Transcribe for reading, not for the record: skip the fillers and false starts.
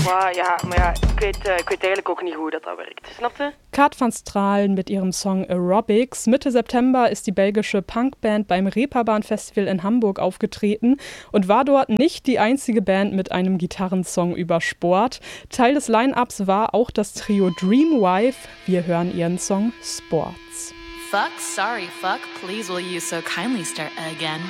Wow, ja, maar ja, ik weet eigenlijk ook niet hoe dat werkt. Snap je? Kat van Strahlen mit ihrem Song Aerobics. Mitte September ist die belgische Punkband beim Reeperbahn-Festival in Hamburg aufgetreten und war dort nicht die einzige Band mit einem Gitarrensong über Sport. Teil des Line-Ups war auch das Trio Dreamwife. Wir hören ihren Song Sports. Fuck, sorry, fuck, please will you so kindly start again?